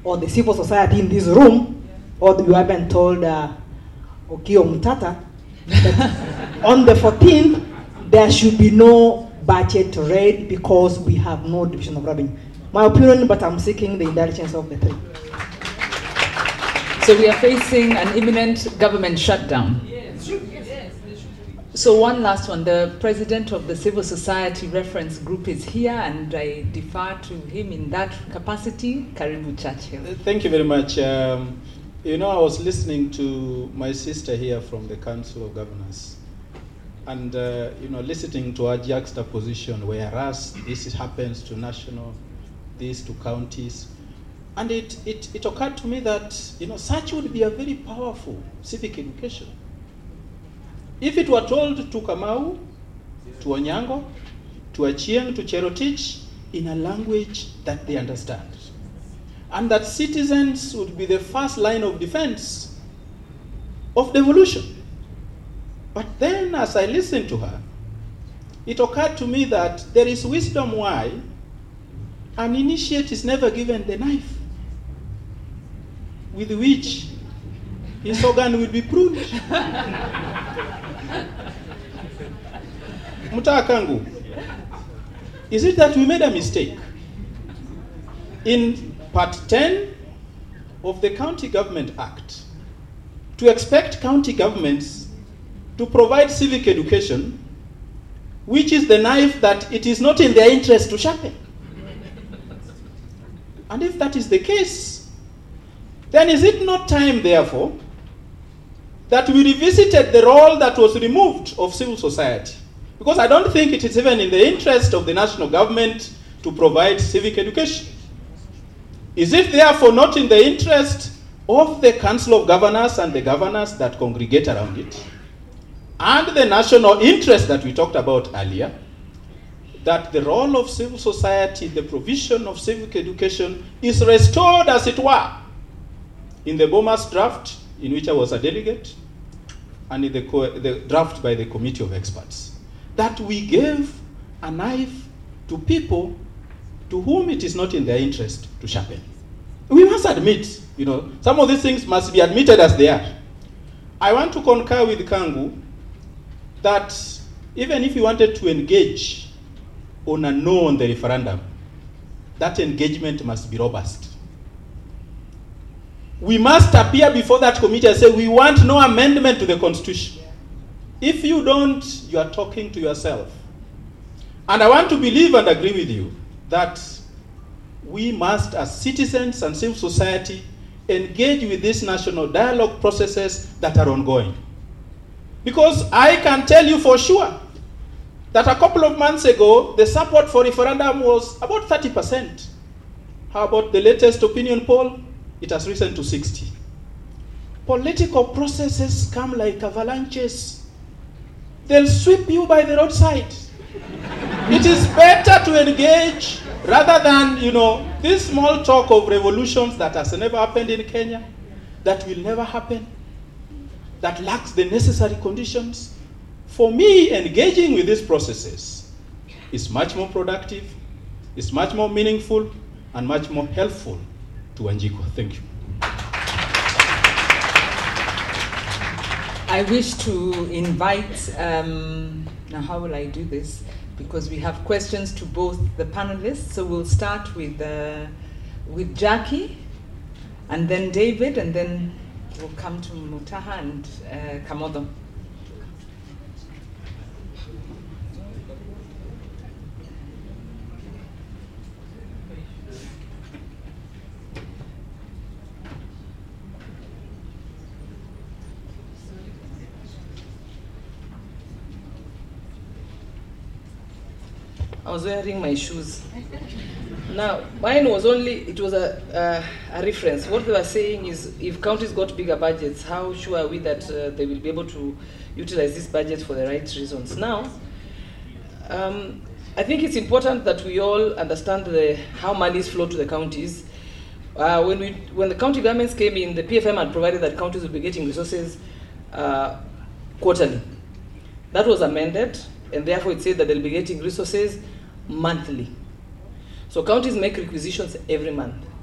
or the civil society in this room, or you haven't told Okiya Omtatah that on the 14th, there should be no budget read because we have no division of revenue. My opinion, but I'm seeking the indulgence of the three. So we are facing an imminent government shutdown. Yes. So one last one. The president of the Civil Society Reference Group is here, and I defer to him in that capacity. Karibu Churchill. Thank you very much. I was listening to my sister here from the Council of Governors, and listening to her juxtaposition, whereas this happens to national, this to counties. And it occurred to me that such would be a very powerful civic education. If it were told to Kamau, to Onyango, to Achieng, to Cherotich, in a language that they understand, and that citizens would be the first line of defense of devolution. But then, as I listened to her, it occurred to me that there is wisdom why an initiate is never given the knife with which his organ will be pruned. Mutakangu, is it that we made a mistake? In Part 10 of the County Government Act, to expect county governments to provide civic education, which is the knife that it is not in their interest to sharpen. And if that is the case, then is it not time, therefore, that we revisited the role that was removed of civil society? Because I don't think it is even in the interest of the national government to provide civic education. Is it therefore not in the interest of the Council of Governors and the governors that congregate around it, and the national interest that we talked about earlier, that the role of civil society, the provision of civic education, is restored, as it were, in the Bomas draft, in which I was a delegate, and in the draft by the Committee of Experts, that we gave a knife to people to whom it is not in their interest to sharpen. We must admit, some of these things must be admitted as they are. I want to concur with Kangu that even if you wanted to engage on a no on the referendum, that engagement must be robust. We must appear before that committee and say, we want no amendment to the Constitution. If you don't, you are talking to yourself. And I want to believe and agree with you that we must, as citizens and civil society, engage with these national dialogue processes that are ongoing. Because I can tell you for sure that a couple of months ago, the support for referendum was about 30%. How about the latest opinion poll? It has risen to 60%. Political processes come like avalanches. They'll sweep you by the roadside. It is better to engage rather than, this small talk of revolutions that has never happened in Kenya, that will never happen, that lacks the necessary conditions. For me, engaging with these processes is much more productive, is much more meaningful, and much more helpful to Wanjiku. Thank you. I wish to invite, now how will I do this? Because we have questions to both the panelists. So we'll start with Jackie, and then David, and then we'll come to Mutaha and Kamodo. I was wearing my shoes. Now, mine was it was a reference. What they were saying is, if counties got bigger budgets, how sure are we that they will be able to utilize this budget for the right reasons? Now, I think it's important that we all understand how monies flow to the counties. When the county governments came in, the PFM had provided that counties would be getting resources quarterly. That was amended, and therefore it said that they'll be getting resources monthly. So counties make requisitions every month.